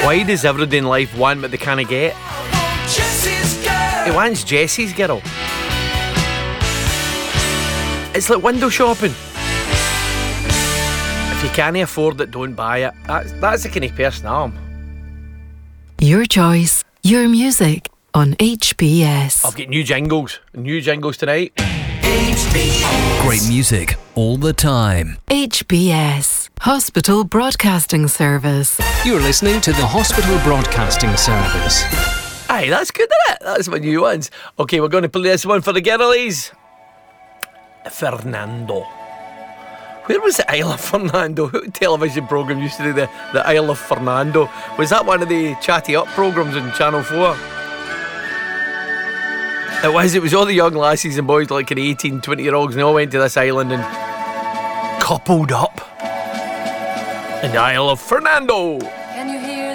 Why does everybody in life want what they can't get? He wants Jessie's girl. It's like window shopping. If you can't afford it, don't buy it. That's the kind of person I am. Your choice, your music on HBS. I've got new jingles tonight. HBS. Great music all the time. HBS, Hospital Broadcasting Service. You're listening to the Hospital Broadcasting Service. Aye, that's good, isn't it? That's my new ones. Okay, we're going to play this one for the girlies. Fernando. Where was the Isle of Fernando? What television programme used to do the Isle of Fernando? Was that one of the Chatty Up programmes on Channel 4? It was all the young lassies and boys, like 18, 20-year-olds, and they all went to this island and coupled up in the Isle of Fernando.